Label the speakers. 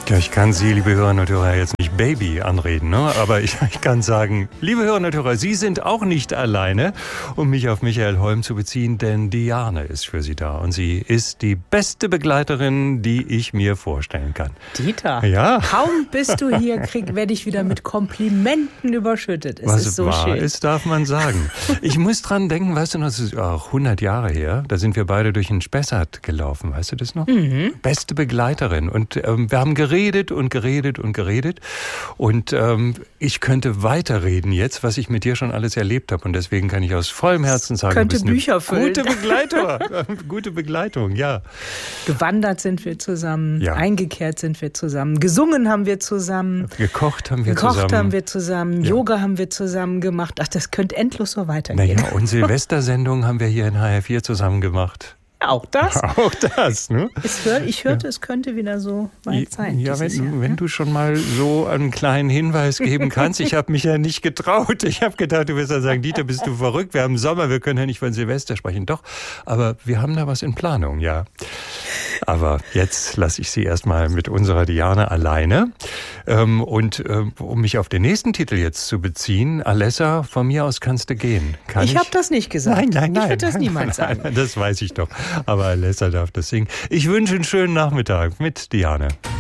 Speaker 1: Ja, ich kann Sie, liebe Hörerinnen und Hörer, jetzt nicht Baby anreden, ne? Aber ich kann sagen, liebe Hörerinnen und Hörer, Sie sind auch nicht alleine, um mich auf Michael Holm zu beziehen, denn Diane ist für Sie da und sie ist die beste Begleiterin, die ich mir vorstellen kann.
Speaker 2: Dieter,
Speaker 1: ja.
Speaker 2: Kaum bist du hier, werde ich wieder mit Komplimenten überschüttet. Es
Speaker 1: Was
Speaker 2: ist so
Speaker 1: wahr
Speaker 2: schön.
Speaker 1: ist, darf man sagen. Ich muss dran denken, weißt du noch, das ist auch 100 Jahre her, da sind wir beide durch den Spessart gelaufen, weißt du das noch?
Speaker 2: Mhm.
Speaker 1: Beste Begleiterin und wir haben geredet und ich könnte weiterreden jetzt, was ich mit dir schon alles erlebt habe und deswegen kann ich aus vollem Herzen sagen,
Speaker 2: Könnte
Speaker 1: du bist
Speaker 2: Bücher
Speaker 1: eine
Speaker 2: füllen.
Speaker 1: gute Begleitung, ja.
Speaker 2: Gewandert sind wir zusammen,
Speaker 1: Ja.
Speaker 2: Eingekehrt sind wir zusammen, gesungen haben wir zusammen,
Speaker 1: Gekocht haben wir zusammen. Ja.
Speaker 2: Yoga haben wir zusammen gemacht. Ach, das könnte endlos so weitergehen.
Speaker 1: Naja, und Silvestersendungen haben wir hier in HR4 zusammen gemacht.
Speaker 2: Auch das?
Speaker 1: Auch das, ne?
Speaker 2: Ich hörte, es könnte wieder so weit sein.
Speaker 1: Ja,
Speaker 2: dieses Jahr,
Speaker 1: wenn du schon mal so einen kleinen Hinweis geben kannst. Ich habe mich ja nicht getraut. Ich habe gedacht, du wirst dann sagen, Dieter, bist du verrückt? Wir haben Sommer, wir können ja nicht von Silvester sprechen. Doch, aber wir haben da was in Planung, ja. Aber jetzt lasse ich Sie erstmal mit unserer Diane alleine. Um mich auf den nächsten Titel jetzt zu beziehen, Alessa, von mir aus kannst du gehen.
Speaker 2: Ich habe das nicht gesagt.
Speaker 1: Nein.
Speaker 2: Ich würde das niemals sagen.
Speaker 1: Das weiß ich doch. Aber Alessa darf das singen. Ich wünsche einen schönen Nachmittag mit Diane.